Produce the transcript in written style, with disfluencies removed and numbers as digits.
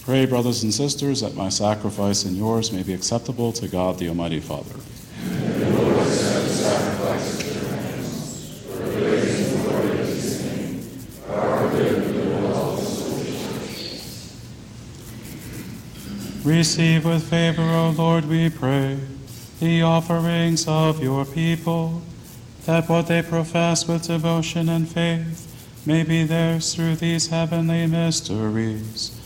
Pray, brothers and sisters, that my sacrifice and yours may be acceptable to God the Almighty Father. Receive with favor, O Lord, we pray, the offerings of your people, that what they profess with devotion and faith may be theirs through these heavenly mysteries.